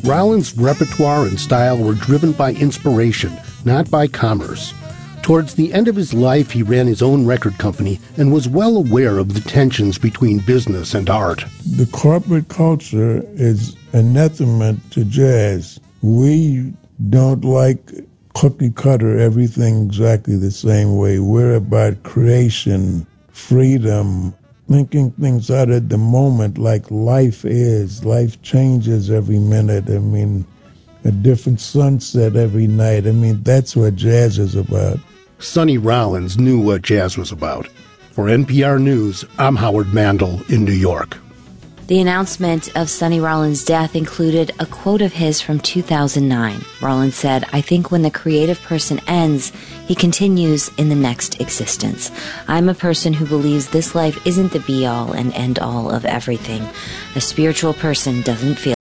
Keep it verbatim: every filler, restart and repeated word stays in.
Rollins' repertoire and style were driven by inspiration, not by commerce. Towards the end of his life, he ran his own record company and was well aware of the tensions between business and art. The corporate culture is anathema to jazz. We don't like cookie cutter everything exactly the same way. We're about creation, freedom, thinking things out at the moment like life is. Life changes every minute. I mean, a different sunset every night. I mean, that's what jazz is about. Sonny Rollins knew what jazz was about. For N P R News, I'm Howard Mandel in New York. The announcement of Sonny Rollins' death included a quote of his from two thousand nine. Rollins said, "I think when the creative person ends, he continues in the next existence. I'm a person who believes this life isn't the be-all and end-all of everything. A spiritual person doesn't feel